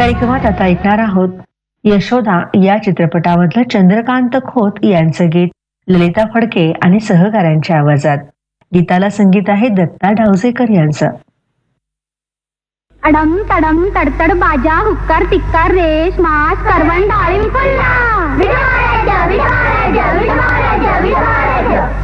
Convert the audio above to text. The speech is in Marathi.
कार्यक्रमात आता ऐकणार आहोत यशोदा या चित्रपटामधलं चंद्रकांत खोत यांचं गीत ललिता फडके आणि सहकाऱ्यांच्या आवाजात. गीताला संगीत आहे दत्ता ढावसेकर यांचं. अडम तडम तडतड बाजा हुक्कार तिक्कार रेश मास करवंद डाळिंब फुलला विठाळाच्या